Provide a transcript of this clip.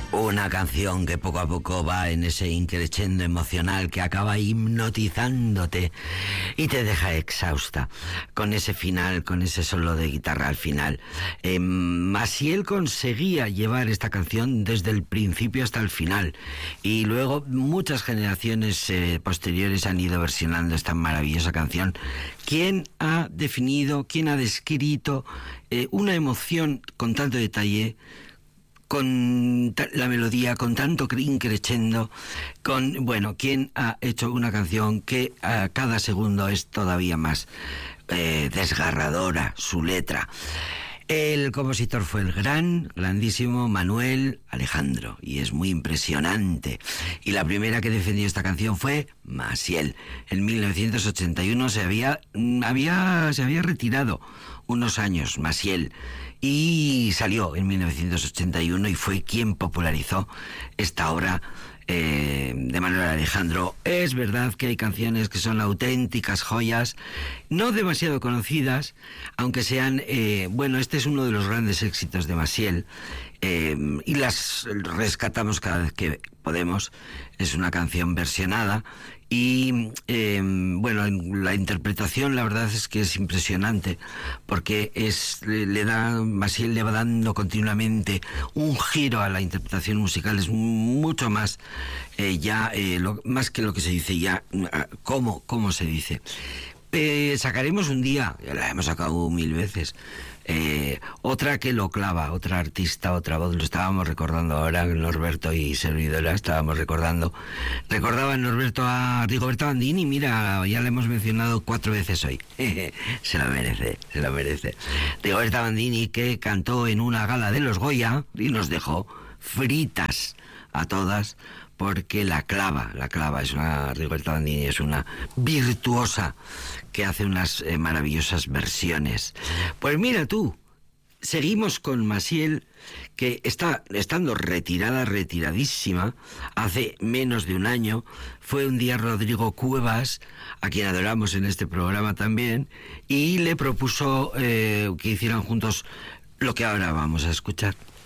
Una canción que poco a poco va en ese increchendo emocional que acaba hipnotizándote y te deja exhausta con ese final, con ese solo de guitarra al final. Maciel conseguía llevar esta canción desde el principio hasta el final y luego muchas generaciones posteriores han ido versionando esta maravillosa canción. ¿Quién ha definido, quién ha descrito una emoción con tanto detalle, con la melodía, con tanto increchendo, ¿quién ha hecho una canción que a cada segundo es todavía más desgarradora su letra? El compositor fue el grandísimo Manuel Alejandro, y es muy impresionante. Y la primera que defendió esta canción fue Maciel. En 1981 se había retirado unos años Maciel, y salió en 1981 y fue quien popularizó esta obra de Manuel Alejandro. Es verdad que hay canciones que son auténticas joyas, no demasiado conocidas, aunque sean, este es uno de los grandes éxitos de Maciel, y las rescatamos cada vez que podemos. Es una canción versionada y la interpretación, la verdad es que es impresionante, porque Maciel le va dando continuamente un giro a la interpretación musical. Es mucho más más que lo que se dice, ya cómo se dice. Sacaremos un día, ya la hemos sacado 1000 veces, otra que lo clava, otra artista, otra voz. Lo estábamos recordando ahora, Norberto y servidora, recordaba Norberto a Rigoberta Bandini. Mira, ya la hemos mencionado 4 veces hoy. Se lo merece. Rigoberta Bandini, que cantó en una gala de los Goya y nos dejó fritas a todas, porque la clava, Rigoberta Bandini es una virtuosa que hace unas maravillosas versiones. Pues mira tú, seguimos con Maciel, que está estando retiradísima, hace menos de un año. Fue un día Rodrigo Cuevas, a quien adoramos en este programa también, y le propuso que hicieran juntos lo que ahora vamos a escuchar.